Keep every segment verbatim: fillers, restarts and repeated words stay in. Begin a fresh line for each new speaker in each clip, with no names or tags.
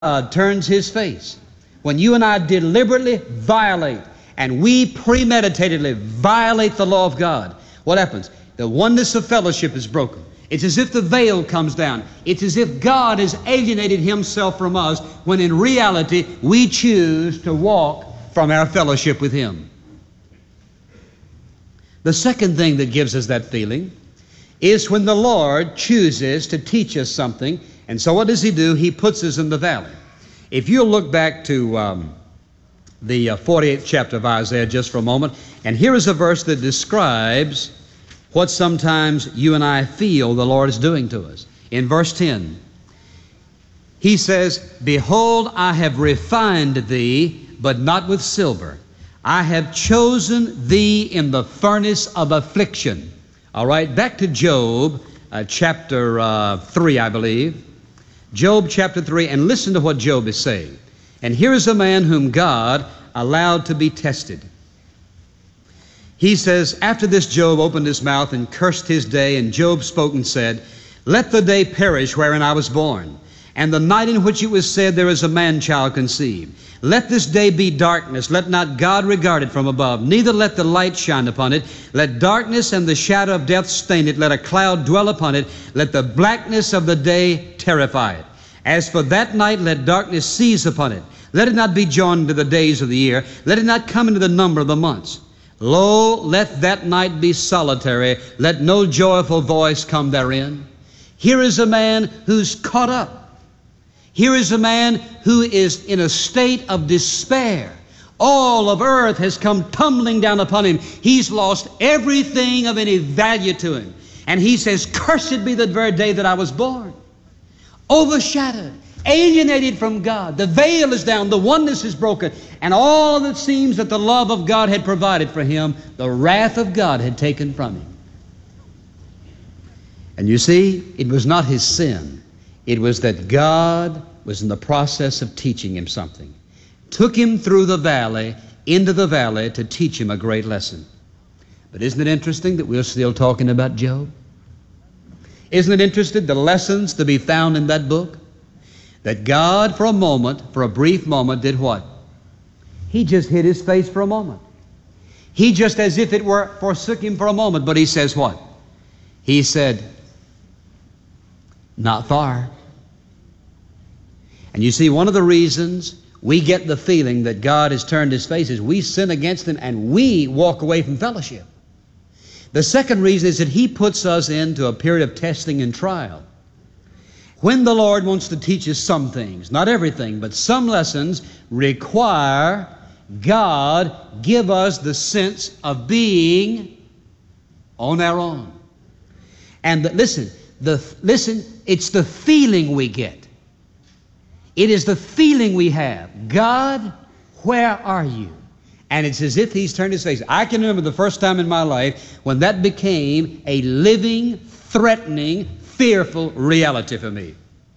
God turns His face, when you and I deliberately violate and we premeditatedly violate the law of God, what happens? The oneness of fellowship is broken. It's as if the veil comes down. It's as if God has alienated Himself from us, when in reality we choose to walk from our fellowship with Him. The second thing that gives us that feeling is when the Lord chooses to teach us something. And so what does He do? He puts us in the valley. If you'll look back to um, the uh, forty-eighth chapter of Isaiah just for a moment, and here is a verse that describes what sometimes you and I feel the Lord is doing to us. In verse ten, He says, "Behold, I have refined thee, but not with silver. I have chosen thee in the furnace of affliction." All right, back to Job uh, chapter uh, three, I believe. Job chapter three, and listen to what Job is saying. And here is a man whom God allowed to be tested. He says, "After this Job opened his mouth and cursed his day, and Job spoke and said, Let the day perish wherein I was born, and the night in which it was said, There is a man-child conceived. Let this day be darkness, let not God regard it from above, neither let the light shine upon it. Let darkness and the shadow of death stain it, let a cloud dwell upon it, let the blackness of the day terrify it. As for that night, let darkness seize upon it. Let it not be joined to the days of the year, let it not come into the number of the months. Lo, let that night be solitary, let no joyful voice come therein." Here is a man who's caught up. Here is a man who is in a state of despair. All of earth has come tumbling down upon him. He's lost everything of any value to him. And he says, "Cursed be the very day that I was born." Overshadowed, alienated from God. The veil is down, the oneness is broken, and all that seems that the love of God had provided for him, the wrath of God had taken from him. And you see, it was not his sin. It was that God was in the process of teaching him something. Took him through the valley, into the valley, to teach him a great lesson. But isn't it interesting that we're still talking about Job? Isn't it interesting the lessons to be found in that book? That God, for a moment, for a brief moment, did what? He just hid His face for a moment. He just, as if it were, forsook him for a moment. But He says what? He said, "Not far." And you see, one of the reasons we get the feeling that God has turned His face is we sin against Him and we walk away from fellowship. The second reason is that He puts us into a period of testing and trial. When the Lord wants to teach us some things, not everything, but some lessons require God give us the sense of being on our own. And the, listen, the, listen, it's the feeling we get. It is the feeling we have. God, where are you? And it's as if He's turned His face. I can remember the first time in my life when that became a living, threatening, fearful reality for me.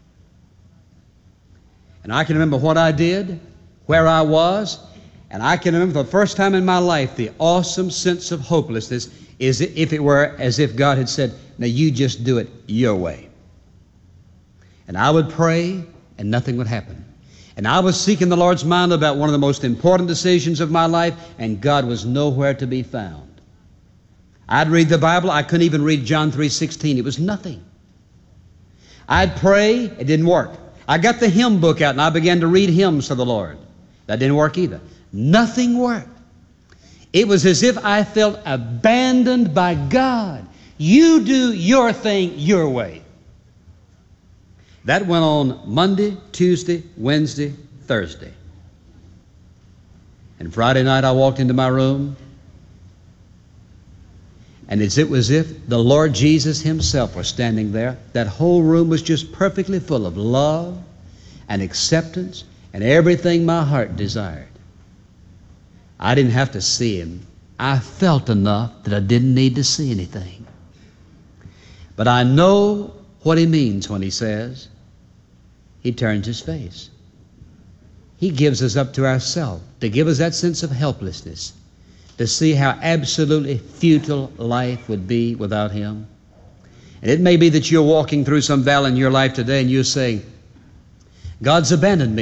And I can remember what I did, where I was, and I can remember the first time in my life the awesome sense of hopelessness is if it were as if God had said, "Now you just do it your way." And I would pray and nothing would happen. And I was seeking the Lord's mind about one of the most important decisions of my life, and God was nowhere to be found. I'd read the Bible. I couldn't even read John three sixteen. It was nothing. I'd pray. It didn't work. I got the hymn book out, and I began to read hymns to the Lord. That didn't work either. Nothing worked. It was as if I felt abandoned by God. You do your thing your way. That went on Monday, Tuesday, Wednesday, Thursday. And Friday night I walked into my room, and it's, it was as if the Lord Jesus Himself was standing there. That whole room was just perfectly full of love and acceptance and everything my heart desired. I didn't have to see Him. I felt enough that I didn't need to see anything. But I know what He means when He says, He turns His face. He gives us up to ourselves to give us that sense of helplessness, to see how absolutely futile life would be without Him. And it may be that you're walking through some valley in your life today and you're saying, God's abandoned me.